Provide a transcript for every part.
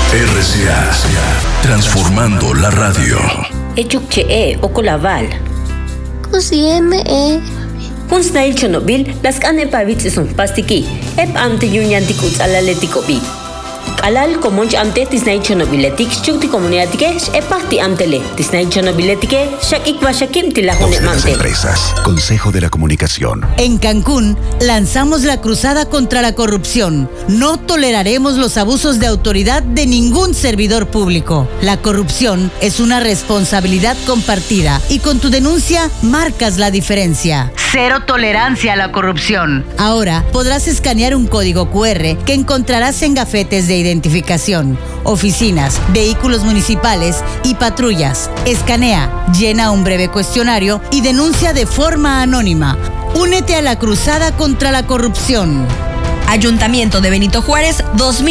RCA, transformando la radio. Echukche okolaval. Kusieme Kun snail chonobil, las canepavits es un pastiki. Ep ante yunyantikut alaletikobi. Alal comunch ante tisnai chonobiletik, chukti comuniatike, epati antele, tisnai chonobiletike, shakik vashakim tilahune mante. Empresas, Consejo de la Comunicación. En Cancún, lanzamos la cruzada contra la corrupción. No toleraremos los abusos de autoridad de ningún servidor público. La corrupción es una responsabilidad compartida y con tu denuncia marcas la diferencia. Cero tolerancia a la corrupción. Ahora podrás escanear un código QR que encontrarás en gafetes de identificación, oficinas, vehículos municipales y patrullas. Escanea, llena un breve cuestionario y denuncia de forma anónima. Únete a la cruzada contra la corrupción. Ayuntamiento de Benito Juárez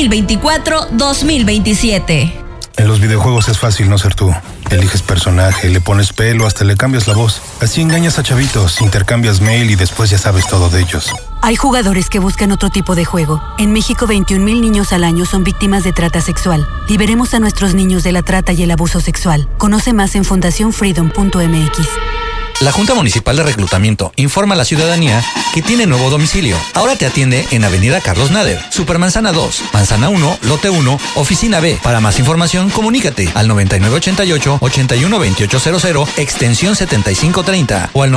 2024-2027. En los videojuegos es fácil no ser tú. Eliges personaje, le pones pelo, hasta le cambias la voz. Así engañas a chavitos, intercambias mail y después ya sabes todo de ellos. Hay jugadores que buscan otro tipo de juego. En México, 21,000 niños al año son víctimas de trata sexual. Liberemos a nuestros niños de la trata y el abuso sexual. Conoce más en fundacionfreedom.mx. La Junta Municipal de Reclutamiento informa a la ciudadanía que tiene nuevo domicilio. Ahora te atiende en Avenida Carlos Nader, Supermanzana 2, Manzana 1, Lote 1, Oficina B. Para más información, comunícate al 9988-812800, extensión 7530 o al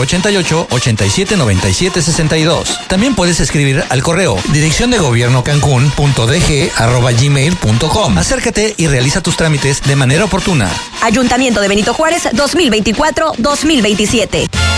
9988-879762. También puedes escribir al correo direcciondegobiernocancun.dg@gmail.com. Acércate y realiza tus trámites de manera oportuna. Ayuntamiento de Benito Juárez 2024-2027.